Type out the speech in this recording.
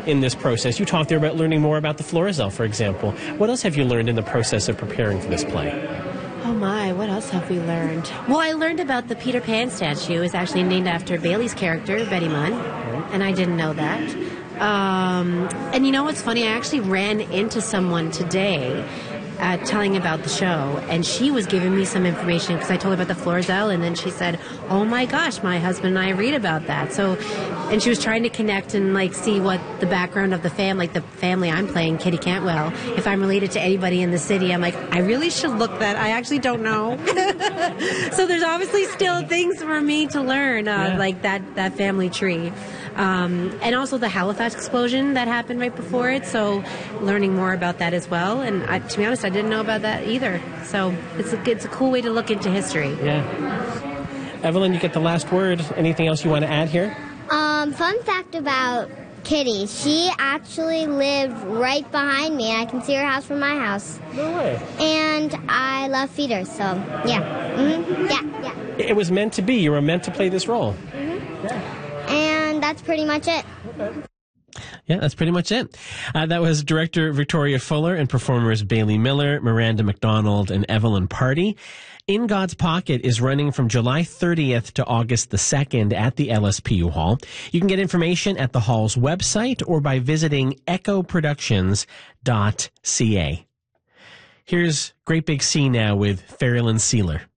in this process? You talked there about learning more about the Florizel, for example. What else have you learned in the process of preparing for this play? Oh my, what else have we learned? Well, I learned about the Peter Pan statue. It's actually named after Bailey's character, Betty Munn, and I didn't know that. And you know what's funny? I actually ran into someone today telling about the show, and she was giving me some information because I told her about the Florizel, and then she said, "Oh my gosh, my husband and I read about that." So, and she was trying to connect and like see what the background of the family I'm playing, Kitty Cantwell, if I'm related to anybody in the city. I'm like, I really should look that. I actually don't know. So there's obviously still things for me to learn, like that family tree. And also the Halifax explosion that happened right before it, so learning more about that as well. And to be honest, I didn't know about that either. So it's a cool way to look into history. Yeah. Evelyn, you get the last word. Anything else you want to add here? Fun fact about Kitty. She actually lived right behind me. I can see her house from my house. No way. And I love feeders, so yeah. Mm-hmm. Yeah. It was meant to be. You were meant to play this role. Mm-hmm. Yeah. And that's pretty much it. Okay. Yeah, that's pretty much it. That was director Victoria Fuller and performers Bailey Miller, Miranda McDonald, and Evelyn Party. In God's Pocket is running from July 30th to August the 2nd at the LSPU Hall. You can get information at the Hall's website or by visiting echoproductions.ca. Here's Great Big Sea now with Ferrell and Sealer.